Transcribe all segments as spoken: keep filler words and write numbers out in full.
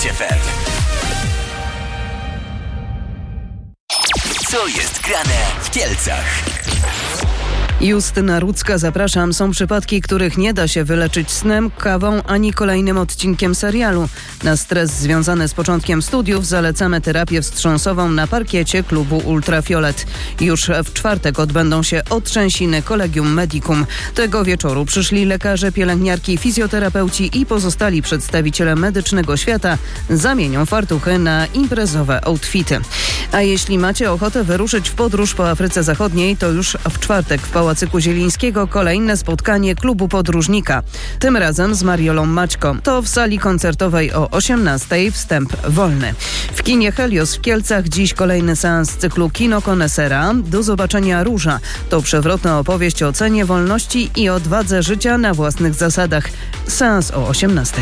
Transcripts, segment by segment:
F M. Co jest grane w Kielcach? Justyna Rudzka, zapraszam. Są przypadki, których nie da się wyleczyć snem, kawą ani kolejnym odcinkiem serialu. Na stres związany z początkiem studiów zalecamy terapię wstrząsową na parkiecie klubu Ultrafiolet. Już w czwartek odbędą się otrzęsiny Collegium Medicum. Tego wieczoru przyszli lekarze, pielęgniarki, fizjoterapeuci i pozostali przedstawiciele medycznego świata zamienią fartuchy na imprezowe outfity. A jeśli macie ochotę wyruszyć w podróż po Afryce Zachodniej, to już w czwartek w Pałacyku Zielińskiego kolejne spotkanie klubu podróżnika. Tym razem z Mariolą Maćko. To w sali koncertowej o osiemnastej, wstęp wolny. W kinie Helios w Kielcach dziś kolejny seans cyklu Kino Konesera. Do zobaczenia Róża. To przewrotna opowieść o cenie wolności i odwadze życia na własnych zasadach. Seans o osiemnastej.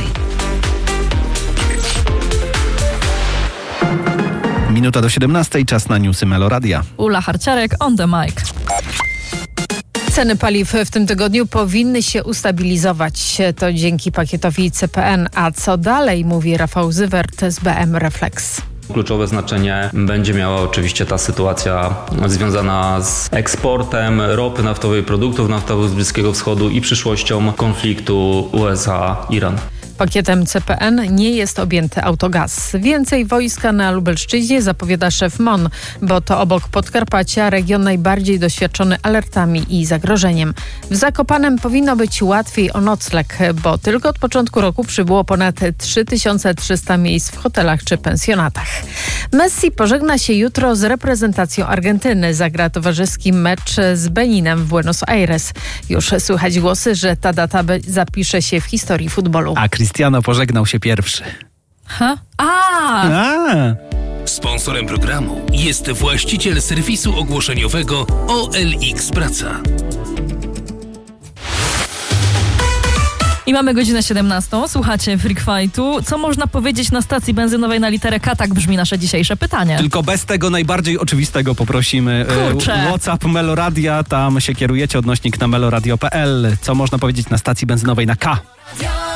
Minuta do siedemnastej, czas na newsy Meloradia. Ula Harciarek on the mic. Ceny paliw w tym tygodniu powinny się ustabilizować. To dzięki pakietowi C P N. A co dalej, mówi Rafał Zywert z B M Reflex. Kluczowe znaczenie będzie miała oczywiście ta sytuacja związana z eksportem ropy naftowej, produktów naftowych z Bliskiego Wschodu i przyszłością konfliktu U S A-Iran. Pakietem C P N nie jest objęty autogaz. Więcej wojska na Lubelszczyźnie zapowiada szef M O N, bo to obok Podkarpacia region najbardziej doświadczony alertami i zagrożeniem. W Zakopanem powinno być łatwiej o nocleg, bo tylko od początku roku przybyło ponad trzy tysiące trzysta miejsc w hotelach czy pensjonatach. Messi pożegna się jutro z reprezentacją Argentyny. Zagra towarzyski mecz z Beninem w Buenos Aires. Już słychać głosy, że ta data zapisze się w historii futbolu. A Cristiano pożegnał się pierwszy. Ha? A! A! Sponsorem programu jest właściciel serwisu ogłoszeniowego O L X Praca. I mamy godzinę siedemnastą. Słuchacie Freak Fightu. Co można powiedzieć na stacji benzynowej na literę K? Tak brzmi nasze dzisiejsze pytanie. Tylko bez tego najbardziej oczywistego poprosimy. Kurczę. WhatsApp Meloradia, tam się kierujecie, odnośnik na meloradio kropka p l. Co można powiedzieć na stacji benzynowej na K?